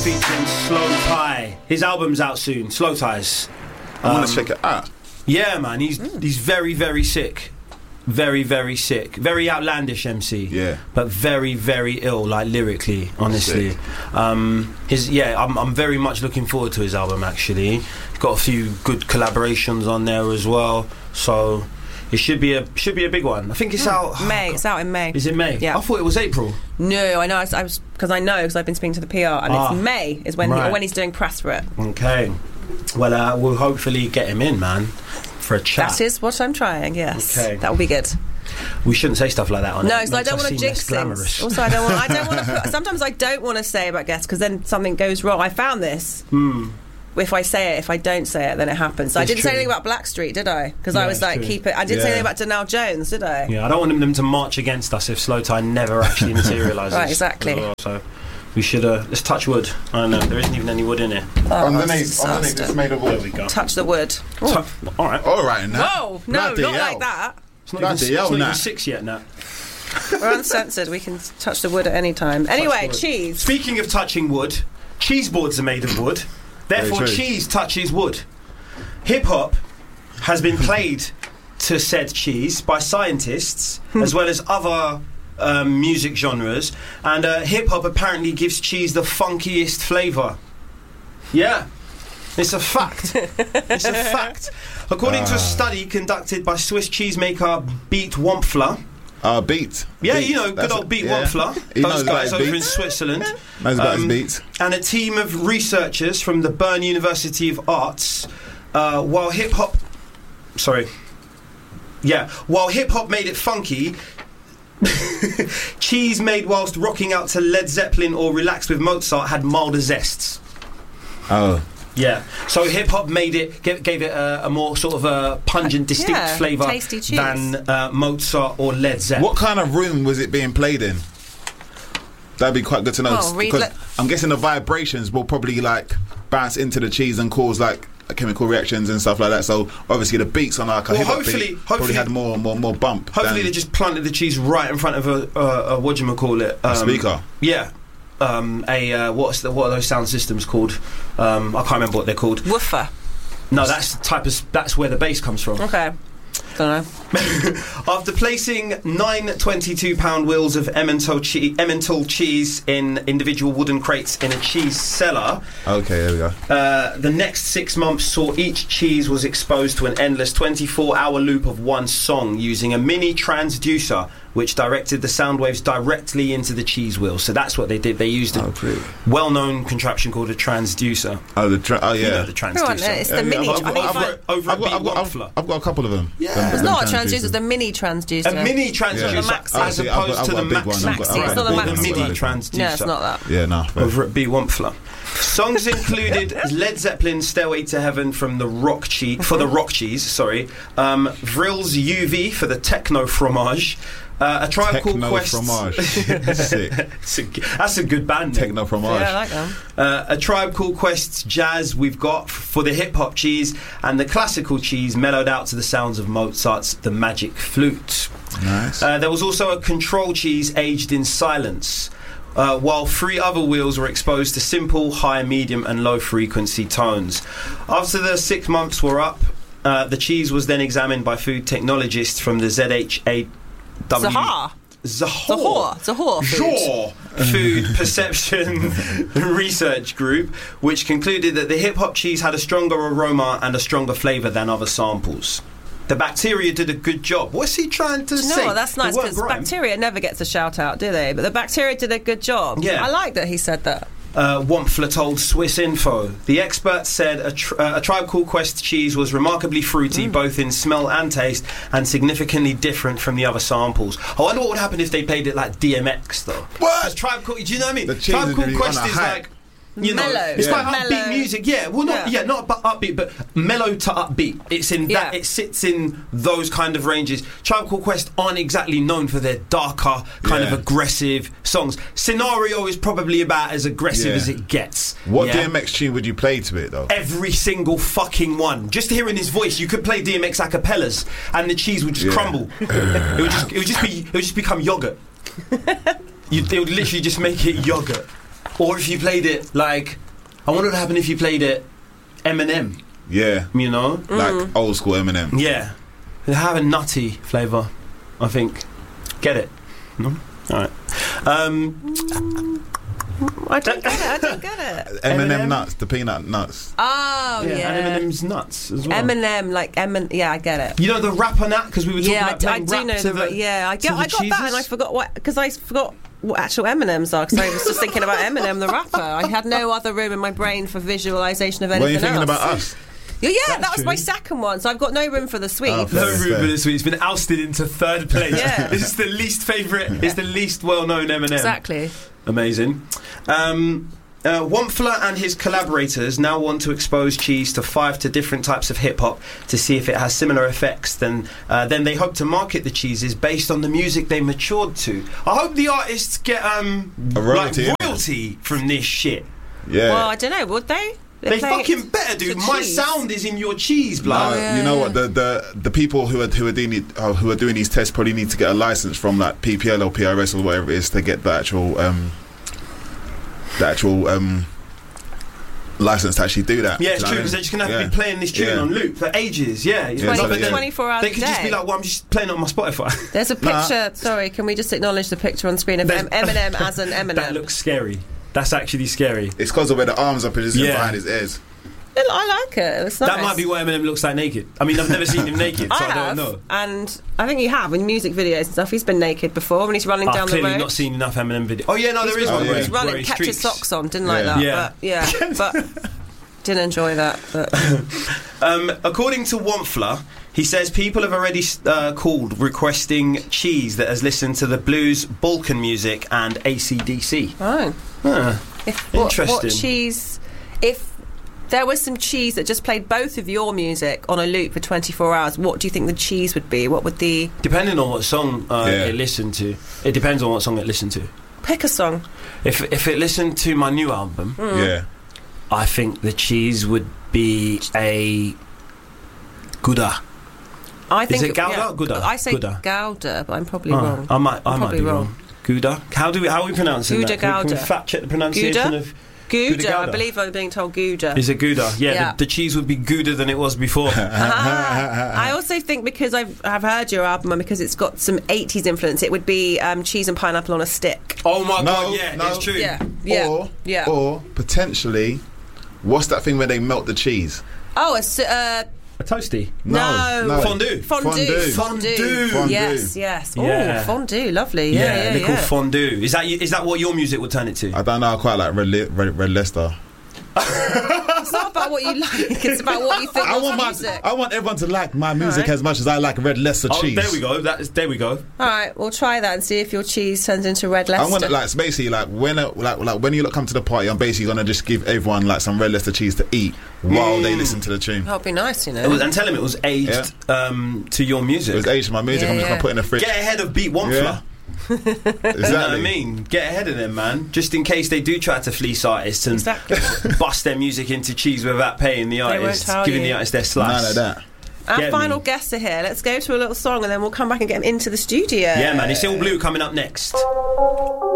featuring Slow Tie. His album's out soon, Slow Ties. I want to check it out. Yeah, man, he's very, very sick. Very, very sick. Very outlandish MC. Yeah. But very, very ill, like lyrically, honestly. I'm very much looking forward to his album, actually. He's got a few good collaborations on there as well. So it should be a big one. I think it's out May. It's out in May. Is it May? Yeah. I thought it was April. No, I know. Because I've been speaking to the PR, and it's May is when when he's doing press for it. Okay. Well, we'll hopefully get him in, man, for a chat. That is what I'm trying. Yes. Okay. That will be good. We shouldn't say stuff like that on it. No, because I don't want to jinx things. Also, I don't want to. Sometimes I don't want to say about guests because then something goes wrong. I found this. If I say it, if I don't say it, then it happens. So I didn't say anything about Blackstreet, did I? Because I was like, keep it. I didn't say anything about Donell Jones, did I? Yeah, I don't want them to march against us if Slow Tie never actually materialises. Right, exactly. Well, so we should let's touch wood. I don't know, there isn't even any wood in it. Underneath it's made of wood. There we go. Touch the wood. All right now. Whoa, no, not like that. It's not even 6 yet now. We're uncensored. We can touch the wood at any time. Anyway, cheese. Speaking of touching wood, cheese boards are made of wood. Therefore, cheese touches wood. Hip-hop has been played to said cheese by scientists as well as other music genres, and hip-hop apparently gives cheese the funkiest flavour. Yeah, it's a fact. It's a fact. According to a study conducted by Swiss cheesemaker Beat Wampfler. Beat. Yeah, Beat. you know, good old Beat Wampfler. Those guys over in Switzerland. Knows about his beats. And a team of researchers from the Bern University of Arts, while hip-hop made it funky, cheese made whilst rocking out to Led Zeppelin or relaxed with Mozart had milder zests. Oh. Yeah, so hip hop made it, gave it a more sort of a pungent, distinct flavour than Mozart or Led Zeppelin. What kind of room was it being played in? That'd be quite good to know, because I'm guessing the vibrations will probably like bounce into the cheese and cause like chemical reactions and stuff like that. So obviously the beats on like a hip hop beat probably had more bump. Hopefully they just planted the cheese right in front of a a speaker. Yeah. What are those sound systems called? I can't remember what they're called. Woofer. No, that's where the bass comes from. Okay. Don't know. After placing 9 22-pound wheels of Emmental cheese in individual wooden crates in a cheese cellar. Okay, there we go. The next 6 months saw each cheese was exposed to an endless 24-hour loop of one song using a mini transducer, which directed the sound waves directly into the cheese wheel. So that's what they did. They used a well-known contraption called a transducer. You know, the transducer. It's the mini. I've got a couple of them. Yeah. It's not a transducer, it's a mini transducer. A mini transducer, as opposed to the maxi. It's not the maxi. The mini transducer. No, it's not that. Yeah, no. Over at B. Wampfler. Songs included Led Zeppelin's "Stairway to Heaven" from the Rock Cheese, Vrill's "UV" for the Techno Fromage. A Tribe Called Quest. Sick. That's a good band. Techno Fromage. Yeah, I like them. A Tribe Called Quest's Jazz we've got for the hip hop cheese, and the classical cheese mellowed out to the sounds of Mozart's The Magic Flute. Nice. There was also a control cheese aged in silence, while 3 other wheels were exposed to simple, high, medium and low frequency tones. After the 6 months were up, the cheese was then examined by food technologists from the ZHAW Food Perception Research Group, which concluded that the hip-hop cheese had a stronger aroma and a stronger flavour than other samples. The bacteria did a good job. What's he trying to say? No, that's nice, because bacteria never gets a shout out, do they? But the bacteria did a good job. Yeah. I like that he said that. Wampfler told Swiss Info. The expert said a Tribe Called Quest cheese was remarkably fruity, both in smell and taste, and significantly different from the other samples. I wonder what would happen if they played it like DMX, though. What? Tribe Called, do you know what I mean? The Tribe Called really Quest is like, you know, mellow. it's quite mellow. upbeat music. Yeah, well, not upbeat, but mellow to upbeat. It's in that. It sits in those kind of ranges. Tribe Called Quest aren't exactly known for their darker, kind of aggressive songs. Scenario is probably about as aggressive as it gets. What DMX tune would you play to it though? Every single fucking one. Just hearing his voice, you could play DMX acapellas, and the cheese would just crumble. It would just become yogurt. It would literally just make it yogurt. Or if you played it like, I wonder what would happen if you played it Eminem. Yeah. You know? Like old school Eminem. Yeah. They have a nutty flavour, I think. Get it? No? Alright. I don't get it. Eminem nuts, the peanut nuts. Oh, yeah. And Eminem's nuts as well. Eminem, like yeah, I get it. You know the rapper nut? Because we were talking about I do know I got that, and I forgot what actual M&Ms are, because I was just thinking about Eminem the rapper. I had no other room in my brain for visualisation of anything else. What are you thinking about us? Yeah, that was my second one, so I've got no room for the sweets. No room for the sweets. It's been ousted into third place. Yeah. This is the least favourite, it's the least well-known M&M. Exactly. Amazing. Wampfler and his collaborators now want to expose cheese to 5 different types of hip-hop to see if it has similar effects. Then they hope to market the cheeses based on the music they matured to. I hope the artists get royalty from this shit. Yeah. Well, I don't know, would they? They fucking better, dude. My sound is in your cheese, blood. You know what? The people who are doing these tests probably need to get a license from like PPL or PRS or whatever it is to get the actual license to actually do that. Yeah, it's true, because they're just going to have to be playing this tune on loop for ages. 24 hours. They could just be like, well, I'm just playing it on my Spotify. There's a picture. Sorry, can we just acknowledge the picture on screen of Eminem as an Eminem? That looks scary. That's actually scary. It's because of where the arms are positioned behind his ears. I like it. It's nice. That might be what Eminem looks like naked. I mean, I've never seen him naked, so I don't know. And I think you have in music videos and stuff. He's been naked before when he's running down the road. I've clearly not seen enough Eminem videos. Oh yeah, no, there is one where he's running, kept his socks on. Didn't like that. But didn't enjoy that. But. According to Wampfler, he says people have already called requesting cheese that has listened to the blues, Balkan music, and AC/DC. Oh, interesting. What cheese? If there was some cheese that just played both of your music on a loop for 24 hours, what do you think the cheese would be? What would the... Depending on what song it listened to. It depends on what song it listened to. Pick a song. If it listened to my new album, I think the cheese would be a Gouda. Is it Gouda or Gouda? I say Gouda, but I'm probably wrong. I might be wrong. Gouda? How are we pronouncing that? Gouda. Can we fact check the pronunciation of... Gouda, I believe I'm being told Gouda. Is it Gouda? Yeah. The cheese would be Gouda than it was before. I also think because I've heard your album and because it's got some 80s influence, it would be cheese and pineapple on a stick. Oh my god, it's true. Or potentially, what's that thing where they melt the cheese? Oh, a toasty? No. Fondue. Yes. Oh, fondue, lovely. Yeah, they're called fondue. Is that what your music would turn it to? I don't know. I quite like Red Leicester. It's not about what you like, it's about what you think of music. I want everyone to like my music as much as I like Red Leicester cheese. There we go. There we go. Alright, we'll try that and see if your cheese turns into Red Leicester. I want it basically when you come to the party, I'm basically gonna just give everyone like some Red Leicester cheese to eat while they listen to the tune. That'd be nice, you know. And tell them it was aged to your music. It was aged to my music. I'm just gonna put it in the fridge. Get ahead of Beat Wampfler. Exactly. You know what I mean? Get ahead of them, man. Just in case they do try to fleece artists and bust their music into cheese without paying the artists, giving the artists their slice. None of that. Our final guests are here. Let's go to a little song and then we'll come back and get them into the studio. Yeah, man. It's Ill Blue coming up next.